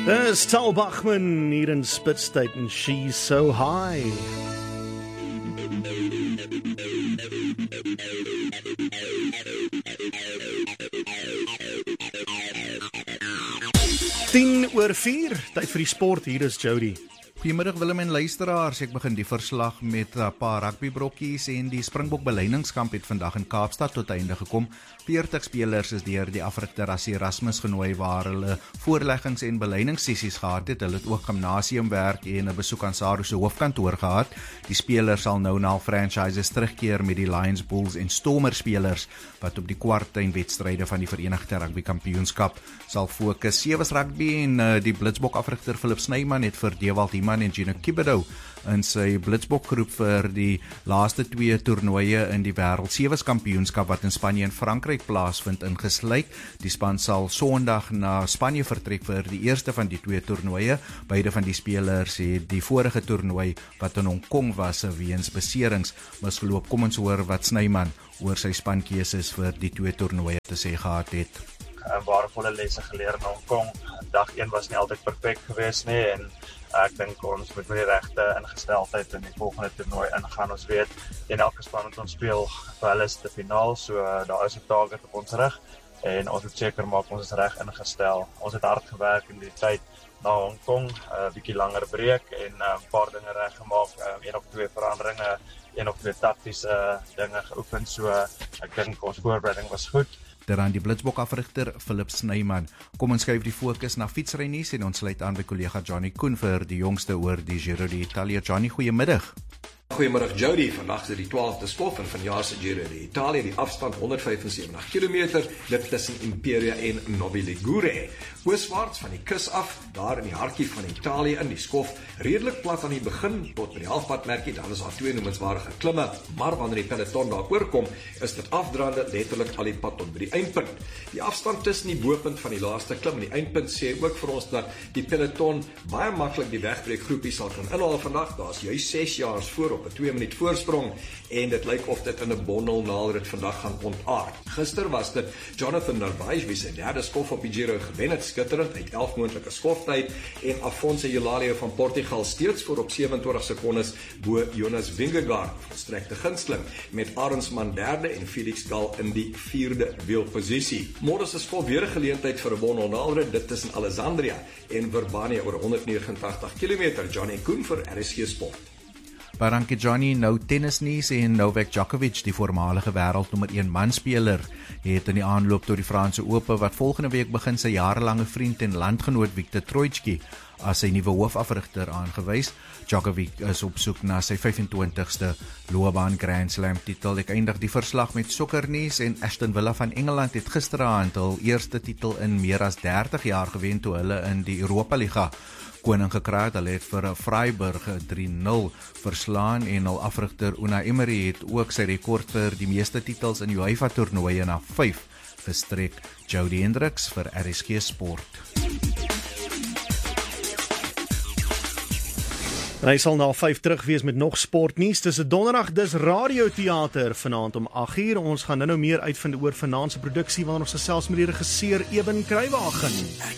There's Tal Bachman hier in Spitstyd and She's So High. Tien oor 4, tyd vir die sport, hier is Jody. Goeiemiddag Willem en luisteraars, ek begin die verslag met 'n paar rugbybrokkies en die Springbok beleidingskamp het vandag in Kaapstad tot einde gekom. 40 spelers is deur die afrigter as Erasmus genooi waar hulle voorleggings en beleiningssessies gehad het. Hulle het ook gimnasiumwerk en 'n besoek aan SARU se hoofkantoor gehad. Die spelers sal nou na franchises terugkeer met die Lions, Bulls en Stormers spelers wat op die kwartfinale-wedstryde van die Verenigde Rugby Kampioenskap sal fokus. Sewe's Rugby en die Blitsbok afrigter Philip Snyman het vir Dewald en Gino Kibido in sy Blitsbok groep vir die laaste 2 toernooie in die wêreld Sewe's kampioenskap wat in Spanje en Frankryk plaasvind ingesluit. Die span sal Sondag na Spanje vertrek vir die eerste van die 2 toernooie. Beide van die spelers het die vorige toernooi wat in Hong Kong was weens beserings misgeloop. Kom ons hoor wat Snyman oor sy spankeuses vir die 2 toernooie te sê gehad het. Waardevolle lesse geleer in Hong Kong. Dag 1 was nie altyd perfek geweest nie en ek dink ons moet met die regte ingesteldheid in die volgende toernooi ingaan. Ons weet, en elke span wat ons speel, vir hulle is die finaal, so daar is 'n target op ons rug, en ons moet seker maak ons is reg ingestel. Ons het hard gewerk in die tyd na Hong Kong, bietjie langer breek, en 'n paar dinge reg gemaak, 1 of 2 veranderinge, 1 of 2 taktiese dinge geoefen, so ek dink ons voorbereiding was goed. Teraan die Blitsbok afrigter Philip Snyman. Kom ons skuif die fokus na fietsry nuus en ons sluit aan by kollega Johnny Koen vir die jongste oor die Giro d'Italia. Johnny, goeiemiddag. Goeiemiddag Jody, vandag is dit die 12de skof en vanjaar se Giro d'Italia, die afstand 175 km, dit tussen Imperia en Novi Ligure. Ooswaarts van die kus af, daar in die hartjie van Italië in die skof, redelik plat aan die begin tot by die halfpadmerkie, dan is daar 2 noemenswaardige klimme, maar wanneer die peloton daar oorkom, is dit afdraande letterlik al die pad tot by die eindpunt. Die afstand tussen die bopunt van die laaste klim en die eindpunt sê ook vir ons dat die peloton baie maklik die wegbreekgroepie sal kan inhaal vandag. Daar is juist 6 jaar voor op 'n 2 minuut voorsprong en dit lyk of dit in 'n bondel naalrit vandag gaan ontaard. Gister was dit Jonathan Narvaez wie sy 3de skof op die Giro gewen het, skitterend uit 11 moontlike skoftyd, en Afonso Eulalia van Portugal steeds voor op 27 sekondes bo Jonas Vingegaard, volstrekte gunsteling, met Arensman 3de en Felix Gall in die 4de wielposisie. Môre is 'n skof weer 'n geleentheid vir 'n bondel naalrit, dit tussen Alessandria en Verbania oor 189 km. Johnny Koen vir RSG Sport. Baie Johnny, nou tennisnuus en Novak Djokovic, die voormalige wêreldnommer 1 manspeler, het in die aanloop tot die Franse Ope wat volgende week begin sy jarelange vriend en landgenoot Viktor Troicki as sy nuwe hoofafrigter aangewys. Djokovic is op soek na sy 25ste loopbaan Grand Slam titel. Ek eindig die verslag met sokkernuus en Aston Villa van Engeland het gisteraand hul eerste titel in meer as 30 jaar gewen toe hulle in die Europa Liga koning gekry het. Hulle het vir Freiburg 3-0 verslaan en hul afrigter Unai Emery het ook sy rekord vir die meeste titels in UEFA toernooie na 5 gestrek. Jody Hendricks vir RSG Sport. Hy sal na 5 terug wees met nog sportnuus. Dis 'n donderdag, dis radioteater vanaand om 8uur. Ons gaan nou meer uitvind oor vanaand se produksie wanneer ons gesels met die regisseur Eben Kruiwagen.